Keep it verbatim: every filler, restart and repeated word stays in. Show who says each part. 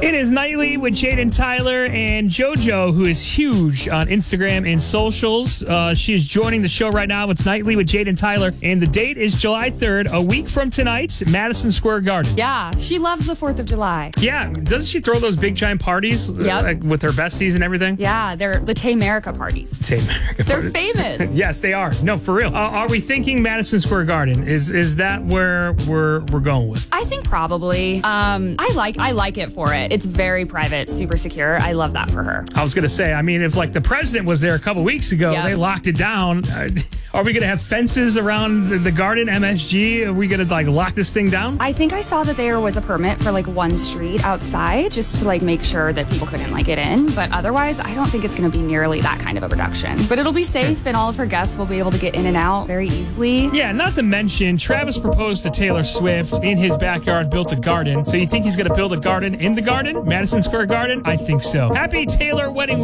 Speaker 1: It is Nightly with Jaden Tyler and JoJo, who is huge on Instagram and socials. Uh, she is joining the show right now. It's Nightly with Jaden Tyler, and the date is July third, a week from tonight, Madison Square Garden.
Speaker 2: Yeah, she loves the fourth of July.
Speaker 1: Yeah, doesn't she throw those big giant parties
Speaker 2: Yep.
Speaker 1: uh, like with her besties and everything?
Speaker 2: Yeah, they're the Tamerica parties.
Speaker 1: Tamerica
Speaker 2: They're
Speaker 1: parties.
Speaker 2: famous.
Speaker 1: Yes, they are. No, for real. Uh, are we thinking Madison Square Garden? Is is that where we're we're going with?
Speaker 2: I think probably. Um, I like I like it for it. It's very private, super secure. I love that for her.
Speaker 1: I was going to say, I mean, if like the president was there a couple weeks ago,
Speaker 2: Yep.
Speaker 1: they locked it down. Uh, are we going to have fences around the, the garden, M S G? Are we going to like lock this thing down?
Speaker 2: I think I saw that there was a permit for like one street outside just to like make sure that people couldn't like get in. But otherwise, I don't think it's going to be nearly that kind of a production. But it'll be safe and all of her guests will be able to get in and out very easily.
Speaker 1: Yeah, not to mention, Travis proposed to Taylor Swift in his backyard, built a garden. So you think he's going to build a garden in the garden? Madison Square Garden? I think so. Happy Taylor wedding week.